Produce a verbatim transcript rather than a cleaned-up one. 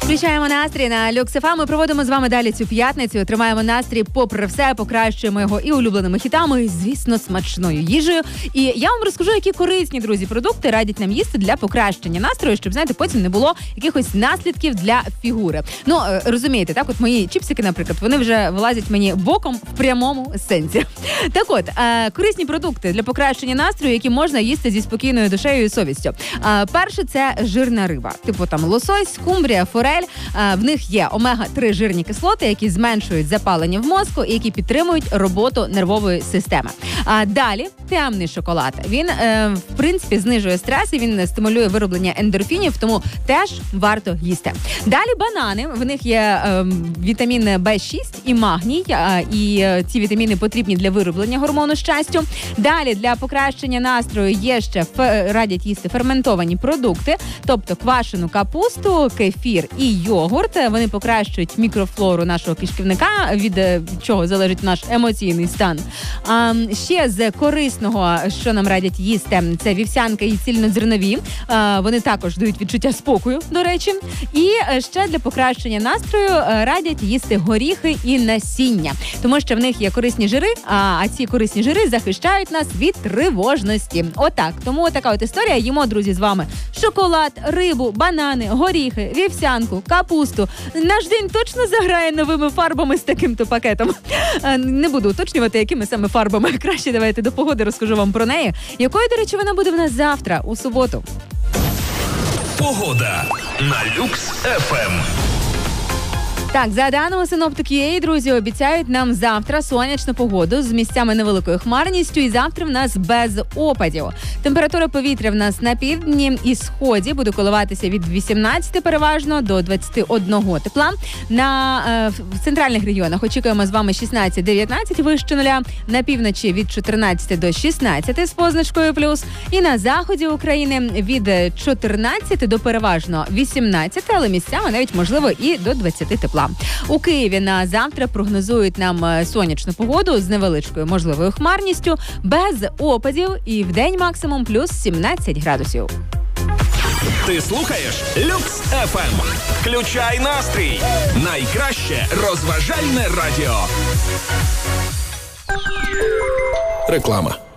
Включаємо настрій на Люкс еф ем. Ми проводимо з вами далі цю п'ятницю. Тримаємо настрій попри все, покращуємо його і улюбленими хітами, і, звісно, смачною їжею. І я вам розкажу, які корисні, друзі, продукти радять нам їсти для покращення настрою, щоб, знаєте, потім не було якихось наслідків для фігури. Ну, розумієте, так, от мої чіпсики, наприклад, вони вже вилазять мені боком в прямому сенсі. Так от, корисні продукти для покращення настрою, які можна їсти зі спокійною душею і совістю. Перше, це жирна риба. Типу там лосось, скумбрія, форель. В них є омега три жирні кислоти, які зменшують запалення в мозку і які підтримують роботу нервової системи. А далі темний шоколад. Він, е, в принципі, знижує стрес і він стимулює вироблення ендорфінів, тому теж варто їсти. Далі банани. В них є е, вітамін Б шість і магній, е, і ці вітаміни потрібні для вироблення гормону щастя. Далі для покращення настрою є ще ф, радять їсти ферментовані продукти, тобто квашену капусту, кефір і йогурт. Вони покращують мікрофлору нашого кишківника, від чого залежить наш емоційний стан. А, ще з корисного, що нам радять їсти, це вівсянка і цільнозернові. А, вони також дають відчуття спокою, до речі. І ще для покращення настрою радять їсти горіхи і насіння, тому що в них є корисні жири, а, а ці корисні жири захищають нас від тривожності. Отак. Тому така от історія. Їмо, друзі, з вами шоколад, рибу, банани, горіхи, вівсянку, капусту. Наш день точно заграє новими фарбами з таким-то пакетом. Не буду уточнювати, якими саме фарбами. Краще давайте до погоди розкажу вам про неї. Якою, до речі, вона буде в нас завтра, у суботу. Погода на Люкс еф ем. Так, за даними синоптики, друзі, обіцяють нам завтра сонячну погоду з місцями невеликою хмарністю, і завтра в нас без опадів. Температура повітря в нас на півдні і сході буде коливатися від вісімнадцяти переважно до двадцяти одного тепла. На е, в центральних регіонах очікуємо з вами шістнадцять-дев'ятнадцять вище нуля, на півночі від чотирнадцяти до шістнадцяти з позначкою плюс, і на заході України від чотирнадцяти до переважно вісімнадцяти, але місцями навіть можливо і до двадцяти тепла. У Києві на завтра прогнозують нам сонячну погоду з невеличкою можливою хмарністю, без опадів і вдень максимум плюс сімнадцять градусів. Ти слухаєш Люкс еф ем. Включай настрій. Найкраще розважальне радіо. Реклама.